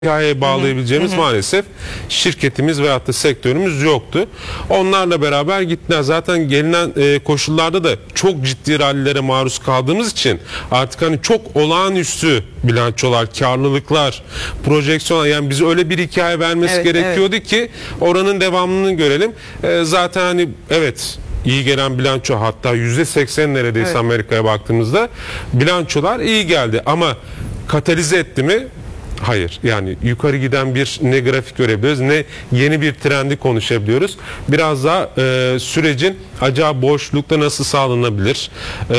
hikayeye bağlayabileceğimiz maalesef şirketimiz veyahut da sektörümüz yoktu. Onlarla beraber gittiler. Zaten gelinen koşullarda da çok ciddi rallilere maruz kaldığımız için artık hani çok olağanüstü bilançolar, karlılıklar, projeksiyonlar, yani bize öyle bir hikaye vermesi gerekiyordu ki oranın devamını görelim. Zaten hani evet, iyi gelen bilanço, hatta %80 neredeyse Amerika'ya baktığımızda bilançolar iyi geldi ama katalize etti mi? Hayır. Yani yukarı giden bir ne grafik görebiliyoruz ne yeni bir trendi konuşabiliyoruz. Biraz daha sürecin acaba boşlukta nasıl sağlanabilir?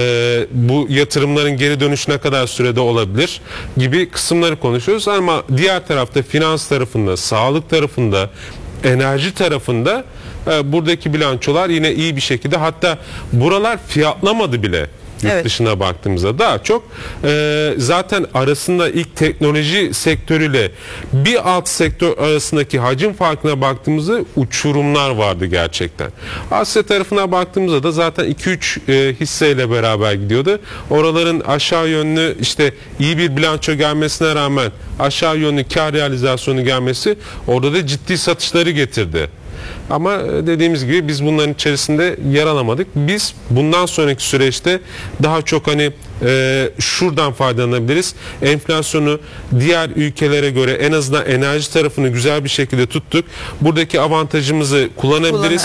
Bu yatırımların geri dönüşü ne kadar sürede olabilir? Gibi kısımları konuşuyoruz ama diğer tarafta finans tarafında, sağlık tarafında, enerji tarafında buradaki bilançolar yine iyi bir şekilde, hatta buralar fiyatlamadı bile. Yurt dışına baktığımızda daha çok zaten arasında ilk teknoloji sektörüyle bir alt sektör arasındaki hacim farkına baktığımızda uçurumlar vardı gerçekten. Asya tarafına baktığımızda da zaten 2-3 hisseyle beraber gidiyordu. Oraların aşağı yönlü işte iyi bir bilanço gelmesine rağmen aşağı yönlü kar realizasyonu gelmesi orada da ciddi satışları getirdi. Ama dediğimiz gibi biz bunların içerisinde yer alamadık. Biz bundan sonraki süreçte daha çok hani şuradan faydalanabiliriz. Enflasyonu diğer ülkelere göre en azından enerji tarafını güzel bir şekilde tuttuk. Buradaki avantajımızı kullanabiliriz.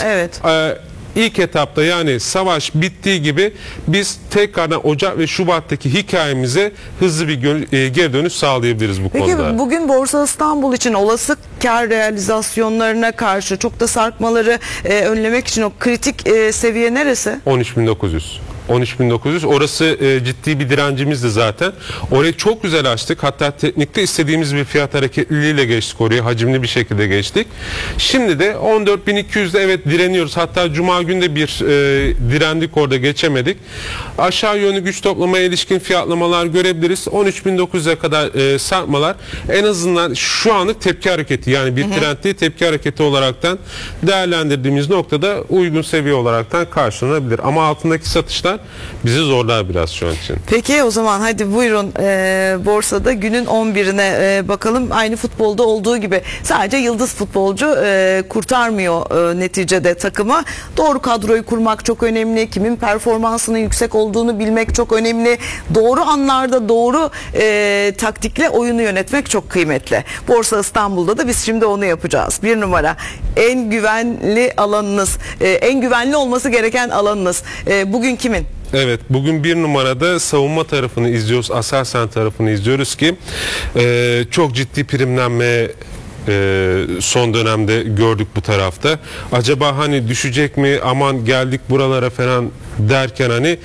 İlk etapta, yani savaş bittiği gibi biz tekrardan Ocak ve Şubat'taki hikayemize hızlı bir geri dönüş sağlayabiliriz bu konuda. Peki bugün Borsa İstanbul için olası kar realizasyonlarına karşı çok da sarkmaları önlemek için o kritik seviye neresi? 13.900. 13.900 orası ciddi bir direncimizdi zaten. Orayı çok güzel açtık. Hatta teknikte istediğimiz bir fiyat hareketliliğiyle geçtik oraya. Hacimli bir şekilde geçtik. Şimdi de 14.200'de evet direniyoruz. Hatta Cuma günü de bir direndik, orada geçemedik. Aşağı yönlü güç toplamaya ilişkin fiyatlamalar görebiliriz. 13.900'e kadar sarkmalar en azından şu anlık tepki hareketi, yani bir trend değil, tepki hareketi olaraktan değerlendirdiğimiz noktada uygun seviye olaraktan karşılanabilir. Ama altındaki satışlar bizi zorlar biraz şu an için. Peki o zaman hadi buyurun borsada günün 11'ine bakalım. Aynı futbolda olduğu gibi sadece yıldız futbolcu kurtarmıyor neticede takımı. Doğru kadroyu kurmak çok önemli. Kimin performansının yüksek olduğunu bilmek çok önemli. Doğru anlarda doğru taktikle oyunu yönetmek çok kıymetli. Borsa İstanbul'da da biz şimdi onu yapacağız. Bir numara, en güvenli alanınız, en güvenli olması gereken alanınız. Bugün kimin? Evet, bugün bir numarada savunma tarafını izliyoruz. Aselsan tarafını izliyoruz ki çok ciddi primlenme son dönemde gördük bu tarafta. Acaba hani düşecek mi, aman geldik buralara falan derken hani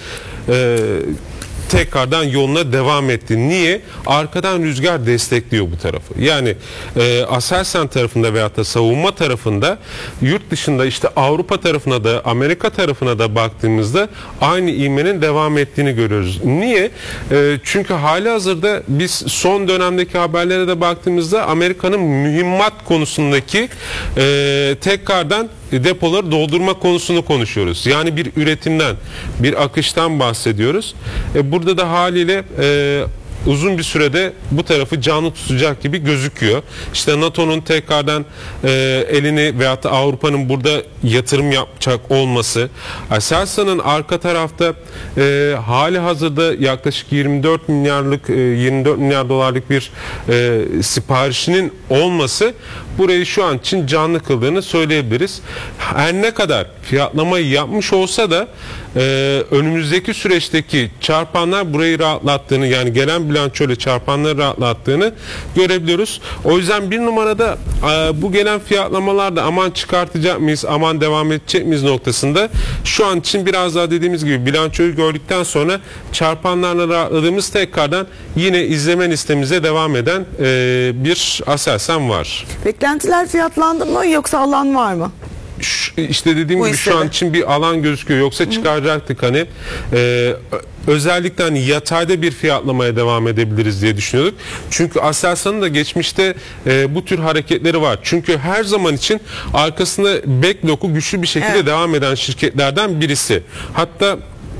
tekrardan yoluna devam etti. Niye? Arkadan rüzgar destekliyor bu tarafı. Yani Aselsan tarafında veyahut da savunma tarafında, yurt dışında işte Avrupa tarafına da Amerika tarafına da baktığımızda aynı ivmenin devam ettiğini görüyoruz. Niye? Çünkü halihazırda biz son dönemdeki haberlere de baktığımızda Amerika'nın mühimmat konusundaki tekrardan depoları doldurma konusunu konuşuyoruz. Yani bir üretimden, bir akıştan bahsediyoruz. Burada da haliyle uzun bir sürede bu tarafı canlı tutacak gibi gözüküyor. İşte NATO'nun tekrardan elini veyahut da Avrupa'nın burada yatırım yapacak olması, Aselsan'ın arka tarafta hali hazırda yaklaşık 24 milyar dolarlık bir siparişinin olması burayı şu an için canlı kıldığını söyleyebiliriz. Her ne kadar fiyatlamayı yapmış olsa da önümüzdeki süreçteki çarpanlar burayı rahatlattığını, yani gelen bilançoyla çarpanları rahatlattığını görebiliyoruz. O yüzden bir numarada bu gelen fiyatlamalarda aman çıkartacak mıyız, aman devam edecek miyiz noktasında şu an için biraz daha dediğimiz gibi bilançoyu gördükten sonra çarpanlarla rahatladığımız, tekrardan yine izleme listemize devam eden bir Aselsan var. Beklentiler fiyatlandı mı yoksa alan var mı? İşte dediğim gibi şu an için bir alan gözüküyor. Yoksa çıkaracaktık hani. Özellikle hani yatayda bir fiyatlamaya devam edebiliriz diye düşünüyorduk. Çünkü Aselsan'ın da geçmişte bu tür hareketleri var. Çünkü her zaman için arkasında backlog'u güçlü bir şekilde devam eden şirketlerden birisi. Hatta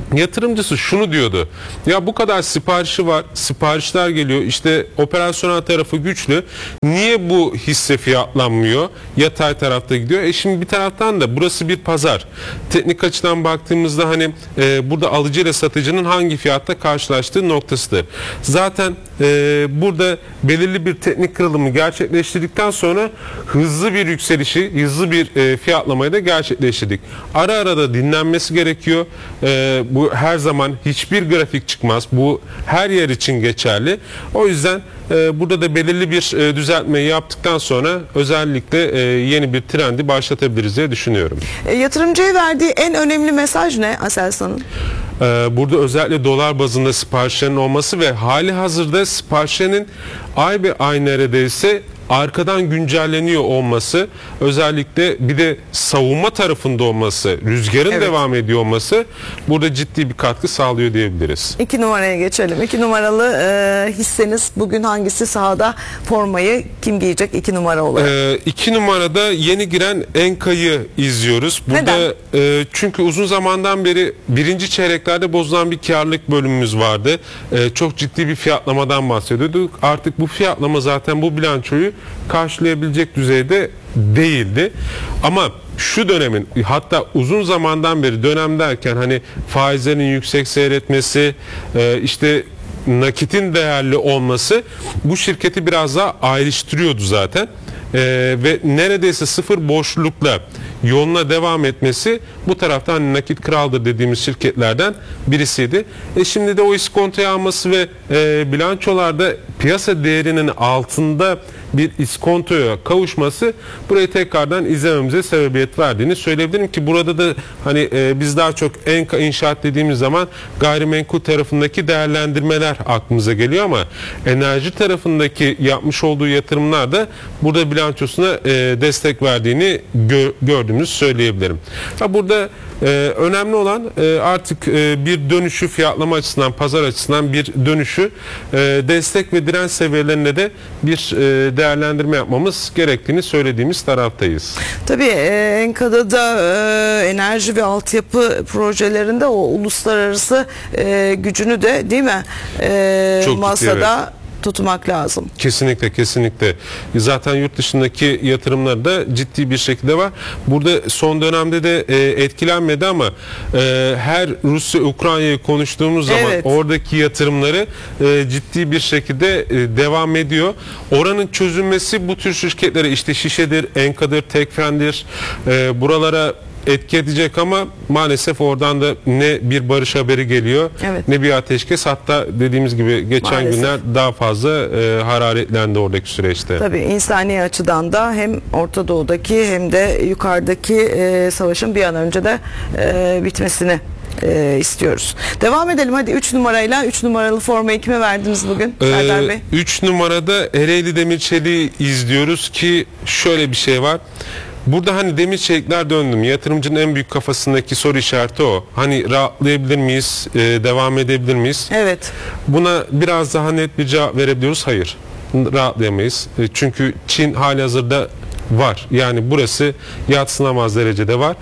yatırımcısı şunu diyordu. Ya bu kadar siparişi var, siparişler geliyor. İşte operasyonel tarafı güçlü. Niye bu hisse fiyatlanmıyor? Yatay tarafta gidiyor. Şimdi bir taraftan da burası bir pazar. Teknik açıdan baktığımızda hani burada alıcı ile satıcının hangi fiyatta karşılaştığı noktasıdır. Zaten burada belirli bir teknik kırılımı gerçekleştirdikten sonra hızlı bir yükselişi, hızlı bir fiyatlamayı da gerçekleştirdik. Ara ara da dinlenmesi gerekiyor. Bu her zaman hiçbir grafik çıkmaz. Bu her yer için geçerli. O yüzden burada da belirli bir düzeltmeyi yaptıktan sonra özellikle yeni bir trendi başlatabiliriz diye düşünüyorum. Yatırımcıya verdiği en önemli mesaj ne Aselsan'ın? Burada özellikle dolar bazında siparişlerin olması ve hali hazırda siparişlerin ay be ay neredeyse arkadan güncelleniyor olması, özellikle bir de savunma tarafında olması, rüzgarın devam ediyor olması burada ciddi bir katkı sağlıyor diyebiliriz. 2 numaraya geçelim. 2 numaralı hisseniz bugün hangisi sahada, formayı kim giyecek 2 numara olarak? 2 numarada yeni giren Enka'yı izliyoruz. Burada çünkü uzun zamandan beri birinci çeyreklerde bozulan bir karlılık bölümümüz vardı. Çok ciddi bir fiyatlamadan bahsediyorduk. Artık bu fiyatlama zaten bu bilançoyu karşılayabilecek düzeyde değildi. Ama şu dönemin, hatta uzun zamandan beri dönem derken hani faizlerin yüksek seyretmesi, işte nakitin değerli olması bu şirketi biraz daha ayrıştırıyordu zaten. Ve neredeyse sıfır boşlukla yoluna devam etmesi bu taraftan hani nakit kraldır dediğimiz şirketlerden birisiydi. Şimdi de o iskontoyu alması ve bilançolarda piyasa değerinin altında bir iskontoya kavuşması burayı tekrardan izlememize sebebiyet verdiğini söyleyebilirim ki burada da hani biz daha çok Enka İnşaat dediğimiz zaman gayrimenkul tarafındaki değerlendirmeler aklımıza geliyor ama enerji tarafındaki yapmış olduğu yatırımlar da burada bilançosuna destek verdiğini gördüğümüzü söyleyebilirim. Burada önemli olan artık bir dönüşü fiyatlama açısından, pazar açısından bir dönüşü destek ve direnç seviyelerinde de bir değerlendirme yapmamız gerektiğini söylediğimiz taraftayız. Tabii Enka'da da enerji ve altyapı projelerinde o uluslararası gücünü de değil mi masada tutmak lazım. Kesinlikle, kesinlikle. Zaten yurt dışındaki yatırımları da ciddi bir şekilde var. Burada son dönemde de etkilenmedi ama her Rusya-Ukrayna'yı konuştuğumuz zaman oradaki yatırımları ciddi bir şekilde devam ediyor. Oranın çözülmesi bu tür şirketlere, işte Şişe'dir, Enka'dır, Tekfen'dir, buralara etki edecek ama maalesef oradan da ne bir barış haberi geliyor ne bir ateşkes, hatta dediğimiz gibi geçen günler daha fazla hararetlendi oradaki süreçte. Tabii insani açıdan da hem Orta Doğu'daki hem de yukarıdaki savaşın bir an önce de bitmesini istiyoruz. Devam edelim hadi 3 numarayla. 3 numaralı formayı kime verdiniz bugün Serdar Bey? 3 numarada Ereğli Demirçelik'i izliyoruz ki şöyle bir şey var. Burada hani demir çelikler döndüm. Yatırımcının en büyük kafasındaki soru işareti o. Hani rahatlayabilir miyiz? Devam edebilir miyiz? Evet. Buna biraz daha net bir cevap verebiliyoruz. Hayır. Rahatlayamayız. Çünkü Çin halihazırda var. Yani burası yadsınamaz derecede var.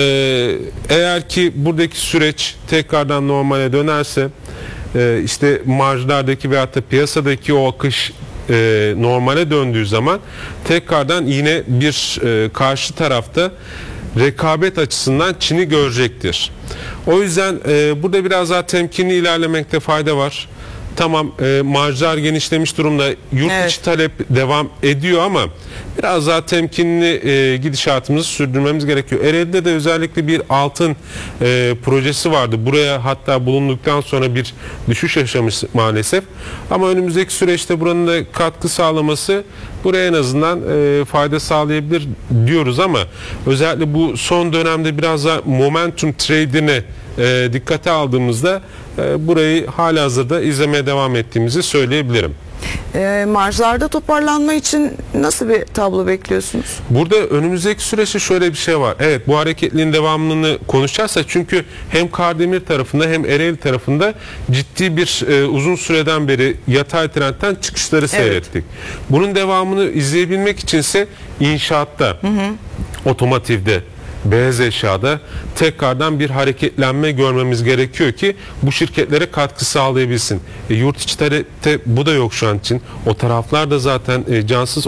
Eğer ki buradaki süreç tekrardan normale dönerse, işte marjlardaki veyahut da piyasadaki o akış normale döndüğü zaman tekrardan yine bir karşı tarafta rekabet açısından Çin'i görecektir. O yüzden burada biraz daha temkinli ilerlemekte fayda var. Tamam, marjlar genişlemiş durumda, yurt içi talep devam ediyor ama biraz daha temkinli gidişatımızı sürdürmemiz gerekiyor. Ereğli'de de özellikle bir altın projesi vardı. Buraya hatta bulunduktan sonra bir düşüş yaşamış maalesef. Ama önümüzdeki süreçte buranın da katkı sağlaması buraya en azından fayda sağlayabilir diyoruz ama özellikle bu son dönemde biraz daha momentum trade'ine dikkate aldığımızda burayı halihazırda izlemeye devam ettiğimizi söyleyebilirim. Marjlarda toparlanma için nasıl bir tablo bekliyorsunuz? Burada önümüzdeki süreçte şöyle bir şey var. Evet, bu hareketliliğin devamını konuşacaksa, çünkü hem Kardemir tarafında hem Ereğli tarafında ciddi bir uzun süreden beri yatay trendten çıkışları seyrettik. Bunun devamını izleyebilmek içinse inşaatta, otomotivde, beyaz eşyada tekrardan bir hareketlenme görmemiz gerekiyor ki bu şirketlere katkı sağlayabilsin. Yurt içi talepte bu da yok şu an için. O taraflar da zaten cansız.